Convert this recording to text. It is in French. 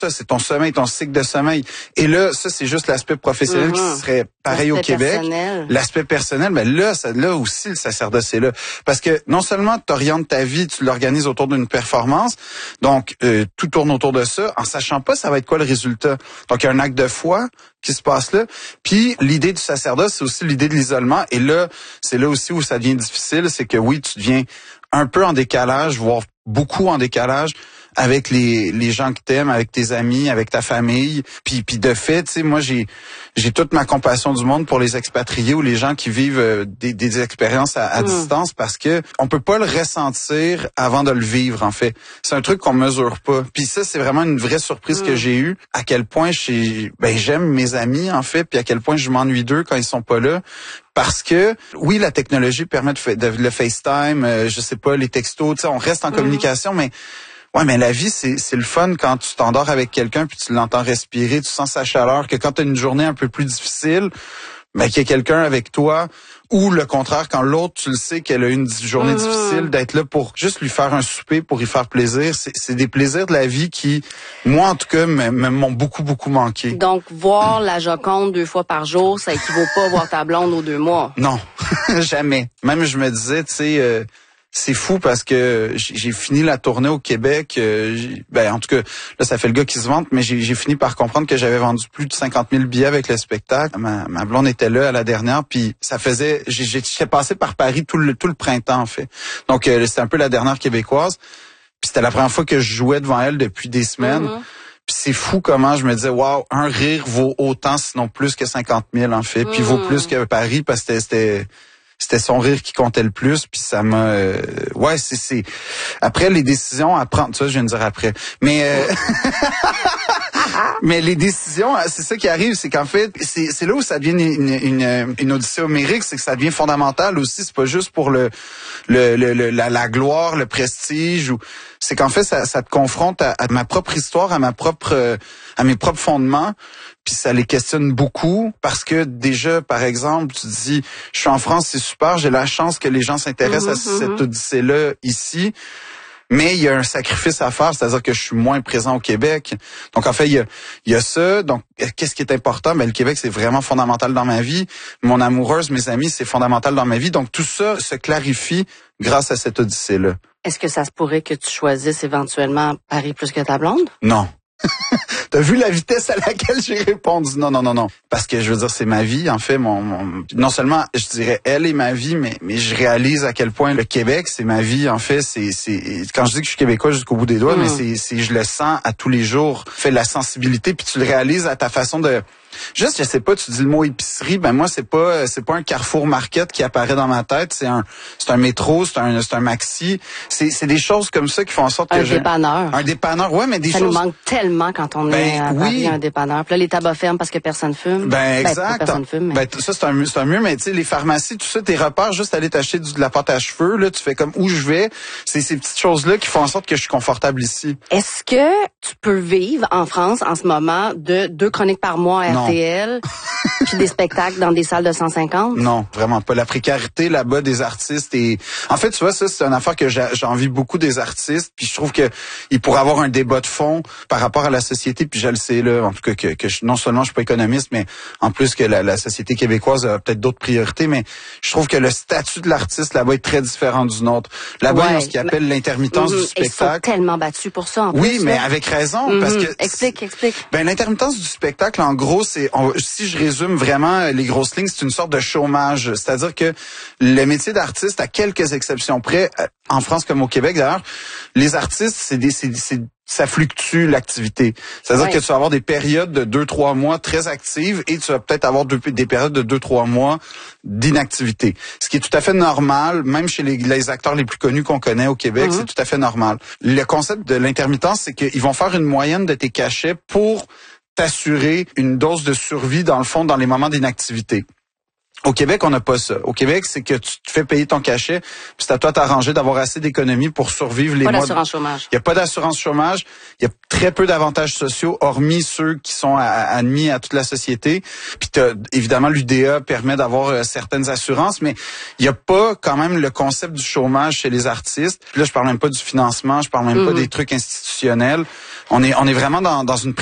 Ça, c'est ton sommeil, ton cycle de sommeil. Et là, ça, c'est juste l'aspect professionnel qui serait pareil au Québec. Personnel. L'aspect personnel, mais là aussi, le sacerdoce est là. Parce que non seulement tu orientes ta vie, tu l'organises autour d'une performance, donc tout tourne autour de ça, en sachant pas ça va être quoi le résultat. Donc, il y a un acte de foi qui se passe là. Puis, l'idée du sacerdoce, c'est aussi l'idée de l'isolement. Et là, c'est là aussi où ça devient difficile, c'est que oui, tu deviens un peu en décalage, voire beaucoup en décalage avec les gens que t'aimes, avec tes amis, avec ta famille. Puis de fait, tu sais, moi j'ai toute ma compassion du monde pour les expatriés ou les gens qui vivent des expériences à distance, parce que on peut pas le ressentir avant de le vivre, en fait. C'est un truc qu'on mesure pas. Puis ça, c'est vraiment une vraie surprise que j'ai eue, à quel point j'aime mes amis, en fait, puis à quel point je m'ennuie d'eux quand ils sont pas là. Parce que, oui, la technologie permet de le FaceTime, je sais pas, les textos, tu sais, on reste en communication, mais ouais, mais la vie, c'est le fun quand tu t'endors avec quelqu'un puis tu l'entends respirer, tu sens sa chaleur, que quand tu as une journée un peu plus difficile, ben qu'il y a quelqu'un avec toi, ou le contraire, quand l'autre, tu le sais qu'elle a eu une journée difficile, d'être là pour juste lui faire un souper, pour y faire plaisir. C'est des plaisirs de la vie qui, moi en tout cas, m'ont beaucoup, beaucoup manqué. Donc, voir la Joconde 2 fois par jour, ça équivaut pas à voir ta blonde aux 2 mois. Non, jamais. Même je me disais, tu sais... c'est fou parce que j'ai fini la tournée au Québec. En tout cas, là, ça fait le gars qui se vante, mais j'ai fini par comprendre que j'avais vendu plus de 50 000 billets avec le spectacle. Ma blonde était là à la dernière, puis ça faisait... J'étais passé par Paris tout le printemps, en fait. Donc, c'était un peu la dernière québécoise. Puis c'était la première fois que je jouais devant elle depuis des semaines. Puis c'est fou comment je me disais, waouh, un rire vaut autant, sinon plus que 50 000, en fait. Puis vaut plus que Paris, parce que c'était son rire qui comptait le plus, puis ça m'a... c'est... Après, les décisions à prendre... Ça, je viens de dire après. Mais... mais les décisions, c'est ça qui arrive, c'est qu'en fait, c'est là où ça devient une odyssée homérique, c'est que ça devient fondamental aussi. C'est pas juste pour la gloire, le prestige, ou c'est qu'en fait, ça te confronte à ma propre histoire, à mes propres fondements. Puis ça les questionne beaucoup, parce que déjà, par exemple, tu te dis, je suis en France, c'est super, j'ai la chance que les gens s'intéressent à cette odyssée-là ici, mais il y a un sacrifice à faire, c'est-à-dire que je suis moins présent au Québec. Donc en fait, il y a ça. Donc qu'est-ce qui est important? Ben le Québec, c'est vraiment fondamental dans ma vie. Mon amoureuse, mes amis, c'est fondamental dans ma vie. Donc tout ça se clarifie grâce à cette odyssée-là. Est-ce que ça se pourrait que tu choisisses éventuellement Paris plus que ta blonde? Non. T'as vu la vitesse à laquelle j'ai répondu? Non. Parce que je veux dire, c'est ma vie. En fait, non seulement, je dirais, elle est ma vie, mais je réalise à quel point le Québec, c'est ma vie. En fait, c'est quand je dis que je suis québécois jusqu'au bout des doigts, mais je le sens à tous les jours. Fait la sensibilité, puis tu le réalises à ta façon de... Juste, je sais pas, tu dis le mot épicerie, ben moi c'est pas un Carrefour Market qui apparaît dans ma tête, c'est un métro, c'est un maxi, c'est des choses comme ça qui font en sorte que un dépanneur, ouais, mais des choses... Ça nous manque tellement quand on est à Paris, un dépanneur. Puis là, les tabacs ferment parce que personne fume. Ben exact. Personne fume. Mais... Ben ça c'est un mur, mais tu sais les pharmacies, tout ça, tes repères, juste aller t'acheter de la pâte à cheveux, là, tu fais comme où je vais, c'est ces petites choses là qui font en sorte que je suis confortable ici. Est-ce que tu peux vivre en France en ce moment de 2 chroniques par mois à RTL, puis des spectacles dans des salles de 150? Non, vraiment pas. La précarité là-bas des artistes et en fait, tu vois, ça c'est une affaire que j'envie beaucoup des artistes, puis je trouve que il pourrait avoir un débat de fond par rapport à la société, puis je le sais là, en tout cas que non seulement je suis pas économiste, mais en plus que la société québécoise a peut-être d'autres priorités, mais je trouve que le statut de l'artiste là-bas est très différent du nôtre. Là-bas, il y a ce qu'ils appellent l'intermittence du spectacle. Ils sont tellement battus pour ça en plus. Oui, mais avec raison, parce que explique. Ben l'intermittence du spectacle, en gros, si je résume vraiment les grosses lignes, c'est une sorte de chômage. C'est-à-dire que le métier d'artiste, à quelques exceptions près, en France comme au Québec d'ailleurs, les artistes, ça fluctue l'activité. C'est-à-dire que tu vas avoir des périodes de 2-3 mois très actives et tu vas peut-être avoir des périodes de 2-3 mois d'inactivité. Ce qui est tout à fait normal, même chez les acteurs les plus connus qu'on connaît au Québec, c'est tout à fait normal. Le concept de l'intermittence, c'est qu'ils vont faire une moyenne de tes cachets pour t'assurer une dose de survie, dans le fond, dans les moments d'inactivité. Au Québec, on n'a pas ça. Au Québec, c'est que tu te fais payer ton cachet, puis c'est à toi d'arranger d'avoir assez d'économies pour survivre les mois. Pas d'assurance chômage. Il n'y a pas d'assurance chômage. Il y a très peu d'avantages sociaux, hormis ceux qui sont admis à toute la société. Puis évidemment, l'UDA permet d'avoir certaines assurances, mais il n'y a pas quand même le concept du chômage chez les artistes. Puis là, je parle même pas du financement, je parle même pas des trucs institutionnels. On est vraiment dans une